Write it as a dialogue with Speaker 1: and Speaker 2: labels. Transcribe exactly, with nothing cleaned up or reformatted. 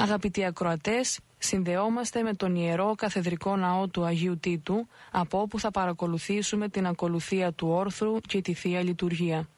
Speaker 1: Αγαπητοί ακροατές, συνδεόμαστε με τον Ιερό Καθεδρικό Ναό του Αγίου Τίτου, από όπου θα παρακολουθήσουμε την ακολουθία του όρθρου και τη Θεία Λειτουργία.